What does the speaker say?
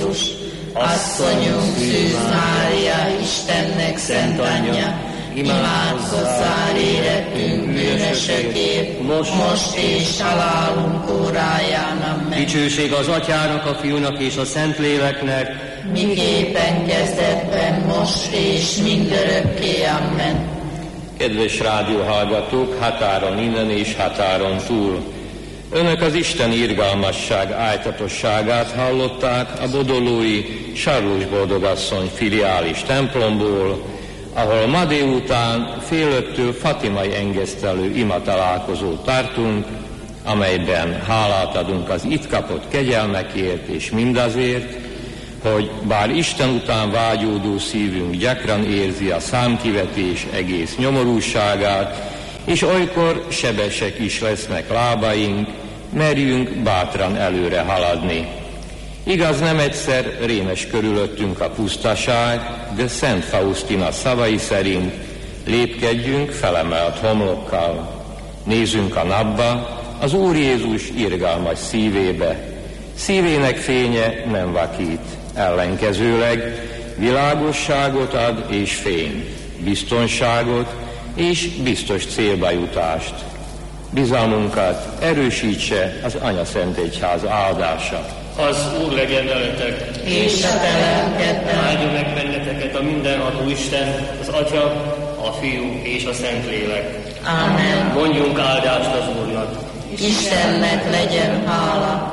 Jézus, asszonyunk Szűz Mária, Istennek szent anyja, imádkozzál érettünk bűnösökért, most és halálunk óráján. Amen. Dicsőség az Atyának, a Fiúnak és a Szentléleknek, miképpen kezdetben, most és mindörökké. Amen. Kedves rádióhallgatók, határon innen és határon túl! Önök az Isten irgalmasság ájtatosságát hallották a bodolói Sarlus Boldogasszony filiális templomból, ahol ma délután fél 5-től fatimai engesztelő imatalálkozót tartunk, amelyben hálát adunk az itt kapott kegyelmekért és mindazért, hogy bár Isten után vágyódó szívünk gyakran érzi a számkivetés egész nyomorúságát, és olykor sebesek is lesznek lábaink, merjünk bátran előre haladni. Igaz, nem egyszer rémes körülöttünk a pusztaság, de Szent Faustina szavai szerint lépkedjünk felemelt homlokkal. Nézzünk a napba, az Úr Jézus irgalmas szívébe. Szívének fénye nem vakít, ellenkezőleg világosságot ad és fényt, biztonságot és biztos célba jutást. Bizalmunkat erősítse az Anyaszent Egyház áldása. Az Úr legyen veletek, és a te lelkeddel. áldja meg benneteket a mindenható Isten, az Atya, a Fiú és a Szentlélek. Amen. Mondjunk áldást az Úrnak. Istennek legyen hála,